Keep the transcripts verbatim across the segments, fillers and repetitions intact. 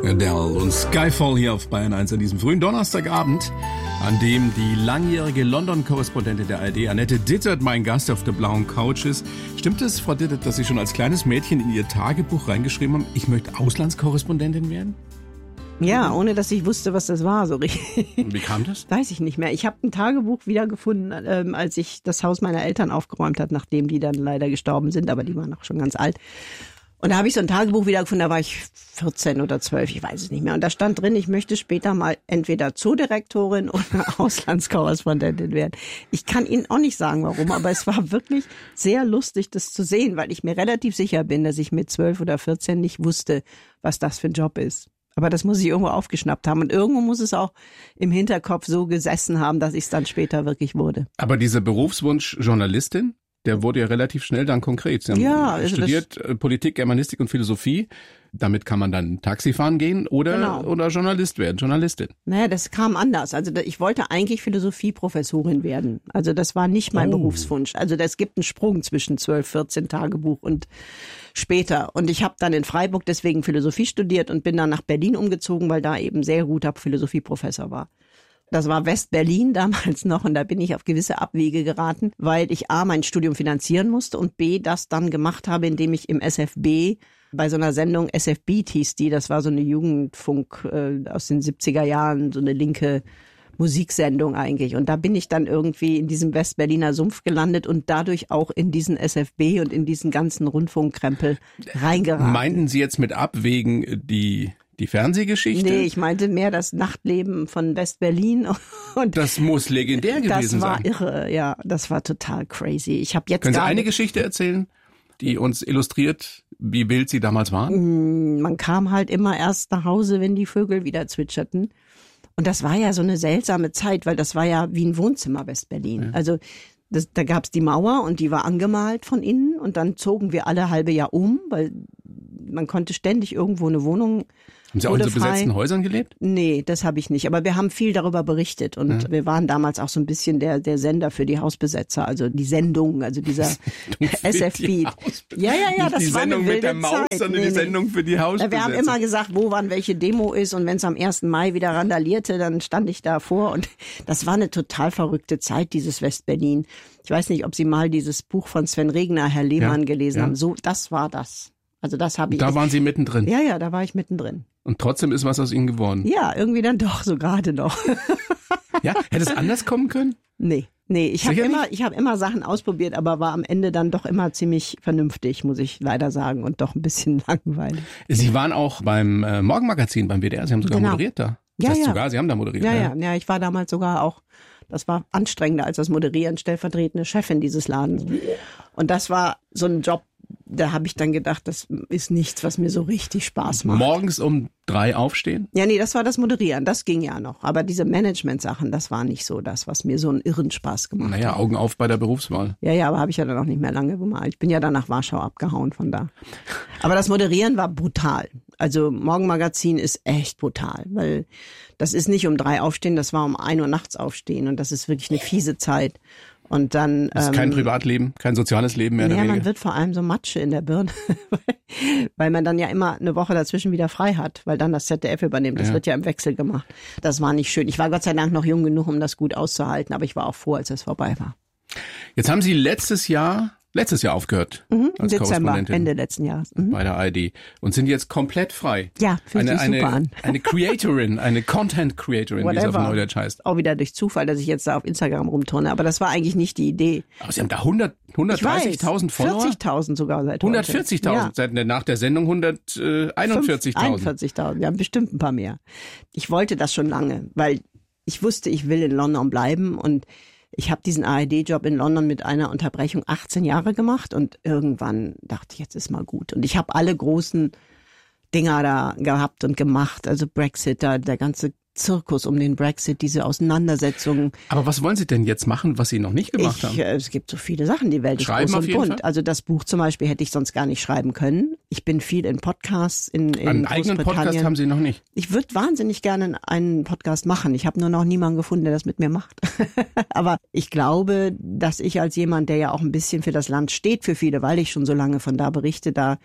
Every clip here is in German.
Adele und Skyfall hier auf Bayern eins an diesem frühen Donnerstagabend, an dem die langjährige London-Korrespondentin der A R D, Annette Dittert, mein Gast auf der blauen Couch ist. Stimmt es, Frau Dittert, dass Sie schon als kleines Mädchen in Ihr Tagebuch reingeschrieben haben, ich möchte Auslandskorrespondentin werden? Ja, ohne dass ich wusste, was das war, so richtig. Und wie kam das? Weiß ich nicht mehr. Ich habe ein Tagebuch wiedergefunden, ähm, als ich das Haus meiner Eltern aufgeräumt habe, nachdem die dann leider gestorben sind, aber die waren auch schon ganz alt. Und da habe ich so ein Tagebuch wiedergefunden, da war ich vierzehn oder zwölf, ich weiß es nicht mehr. Und da stand drin, ich möchte später mal entweder Zoodirektorin oder Auslandskorrespondentin werden. Ich kann Ihnen auch nicht sagen, warum, aber es war wirklich sehr lustig, das zu sehen, weil ich mir relativ sicher bin, dass ich mit zwölf oder vierzehn nicht wusste, was das für ein Job ist. Aber das muss ich irgendwo aufgeschnappt haben. Und irgendwo muss es auch im Hinterkopf so gesessen haben, dass ich es dann später wirklich wurde. Aber dieser Berufswunsch Journalistin, der wurde ja relativ schnell dann konkret. Sie haben ja, also studiert Politik, Germanistik und Philosophie. Damit kann man dann Taxi fahren gehen oder, genau. oder Journalist werden, Journalistin. Naja, das kam anders. Also ich wollte eigentlich Philosophieprofessorin werden. Also das war nicht mein oh. Berufswunsch. Also es gibt einen Sprung zwischen zwölf, vierzehn Tagebuch und später. Und ich habe dann in Freiburg deswegen Philosophie studiert und bin dann nach Berlin umgezogen, weil da eben sehr guter Philosophieprofessor war. Das war West-Berlin damals noch und da bin ich auf gewisse Abwege geraten, weil ich A, mein Studium finanzieren musste und B, das dann gemacht habe, indem ich im S F B bei so einer Sendung, S F Beat hieß die, das war so eine Jugendfunk äh, aus den siebziger Jahren, so eine linke Musiksendung eigentlich. Und da bin ich dann irgendwie in diesem West-Berliner Sumpf gelandet und dadurch auch in diesen S F B und in diesen ganzen Rundfunkkrempel reingeraten. Meinten Sie jetzt mit Abwägen die... Die Fernsehgeschichte? Nee, ich meinte mehr das Nachtleben von West-Berlin. Und das muss legendär gewesen sein. Das war sein. irre, ja. Das war total crazy. Ich habe jetzt Können Sie gerade eine Geschichte erzählen, die uns illustriert, wie wild Sie damals waren? Man kam halt immer erst nach Hause, wenn die Vögel wieder zwitscherten. Und das war ja so eine seltsame Zeit, weil das war ja wie ein Wohnzimmer West-Berlin. Ja. Also das, da gab's die Mauer und die war angemalt von innen. Und dann zogen wir alle halbe Jahr um, weil man konnte ständig irgendwo eine Wohnung. Haben Sie auch in so besetzten Häusern gelebt? Nee, das habe ich nicht. Aber wir haben viel darüber berichtet. Und ja. wir waren damals auch so ein bisschen der der Sender für die Hausbesetzer. Also die Sendung, also dieser S F Beat. Ja, ja, ja, das die war Sendung eine wilde mit der Maus, Zeit. sondern nee, die Sendung für die Hausbesetzer. Wir haben immer gesagt, wo wann welche Demo ist. Und wenn es am ersten Mai wieder randalierte, dann stand ich davor. Und das war eine total verrückte Zeit, dieses West-Berlin. Ich weiß nicht, ob Sie mal dieses Buch von Sven Regner, Herr Lehmann, ja, gelesen ja. haben. So, das war das. Also das habe ich. Da waren Sie mittendrin? Ja, ja, da war ich mittendrin. Und trotzdem ist was aus Ihnen geworden? Ja, irgendwie dann doch, so gerade noch. Ja, hätte es anders kommen können? Nee, nee, ich habe immer, ich habe immer Sachen ausprobiert, aber war am Ende dann doch immer ziemlich vernünftig, muss ich leider sagen, und doch ein bisschen langweilig. Sie waren auch beim äh, Morgenmagazin, beim W D R, Sie haben sogar genau. moderiert da. Das ja, heißt ja. sogar, Sie haben da moderiert. Ja, ja, ja, ich war damals sogar auch, das war anstrengender als das Moderieren, stellvertretende Chefin dieses Ladens. Und das war so ein Job, da habe ich dann gedacht, das ist nichts, was mir so richtig Spaß macht. Morgens um drei aufstehen? Ja, nee, das war das Moderieren, das ging ja noch. Aber diese Management-Sachen, das war nicht so das, was mir so einen irren Spaß gemacht naja, hat. Naja, Augen auf bei der Berufswahl. Ja, ja, aber habe ich ja dann auch nicht mehr lange gemacht. Ich bin ja dann nach Warschau abgehauen von da. Aber das Moderieren war brutal. Also Morgenmagazin ist echt brutal, weil das ist nicht um drei aufstehen, das war um ein Uhr nachts aufstehen und das ist wirklich eine fiese Zeit. Und dann das ist ähm, kein Privatleben, kein soziales Leben mehr. Ja, naja, man wird vor allem so Matsche in der Birne, weil man dann ja immer eine Woche dazwischen wieder frei hat, weil dann das Z D F übernimmt. Das ja. wird ja im Wechsel gemacht. Das war nicht schön. Ich war Gott sei Dank noch jung genug, um das gut auszuhalten, aber ich war auch froh, als es vorbei war. Jetzt haben Sie letztes Jahr letztes Jahr aufgehört mhm, als Dezember, Korrespondentin Ende letzten Jahres. Mhm. Bei der A R D und sind jetzt komplett frei. Ja, fühlt sich eine, super eine, an. Eine Creatorin, eine Content Creatorin, wie es auf Neudeutsch heißt. Auch wieder durch Zufall, dass ich jetzt da auf Instagram rumturne, aber das war eigentlich nicht die Idee. Aber Sie haben da hundert, hundertdreißigtausend Follower? vierzigtausend sogar seit heute. hundertvierzigtausend, ja. Seit nach der Sendung hunderteinundvierzigtausend. einundvierzigtausend, wir haben bestimmt ein paar mehr. Ich wollte das schon lange, weil ich wusste, ich will in London bleiben und ich habe diesen A R D-Job in London mit einer Unterbrechung achtzehn Jahre gemacht und irgendwann dachte ich, jetzt ist mal gut. Und ich habe alle großen Dinger da gehabt und gemacht, also Brexit, da der ganze Zirkus um den Brexit, diese Auseinandersetzungen. Aber was wollen Sie denn jetzt machen, was Sie noch nicht gemacht ich, haben? Äh, es gibt so viele Sachen, die Welt ist schreiben groß auf und jeden bunt. Fall? Also das Buch zum Beispiel hätte ich sonst gar nicht schreiben können. Ich bin viel in Podcasts in, in Einen eigenen Podcast haben Sie noch nicht? Ich würde wahnsinnig gerne einen Podcast machen. Ich habe nur noch niemanden gefunden, der das mit mir macht. Aber ich glaube, dass ich als jemand, der ja auch ein bisschen für das Land steht, für viele, weil ich schon so lange von da berichte, da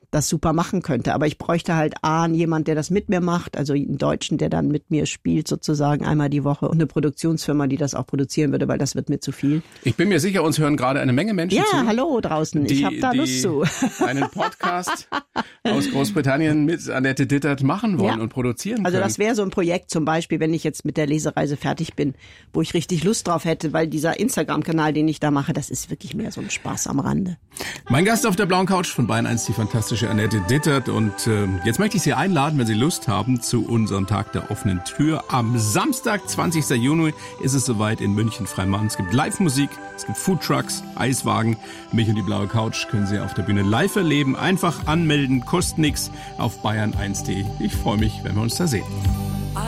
das super machen könnte. Aber ich bräuchte halt A, jemand, der das mit mir macht, also einen Deutschen, der dann mit mir spielt sozusagen einmal die Woche und eine Produktionsfirma, die das auch produzieren würde, weil das wird mir zu viel. Ich bin mir sicher, uns hören gerade eine Menge Menschen ja, zu. Ja, hallo draußen, die, ich habe da Lust zu. einen Podcast aus Großbritannien mit Annette Dittert machen wollen ja. und produzieren können. Also das wäre so ein Projekt zum Beispiel, wenn ich jetzt mit der Lesereise fertig bin, wo ich richtig Lust drauf hätte, weil dieser Instagram-Kanal, den ich da mache, das ist wirklich mehr so ein Spaß am Rande. Mein Gast auf der blauen Couch von Bayern eins, die fantastische Annette Dittert. Und äh, jetzt möchte ich Sie einladen, wenn Sie Lust haben, zu unserem Tag der offenen Tür. Am Samstag, zwanzigsten Juni, ist es soweit in München-Freimann. Es gibt Live-Musik, es gibt Foodtrucks, Eiswagen. Mich und die blaue Couch können Sie auf der Bühne live erleben. Einfach anmelden, kostet nichts auf bayern eins punkt de. Ich freue mich, wenn wir uns da sehen.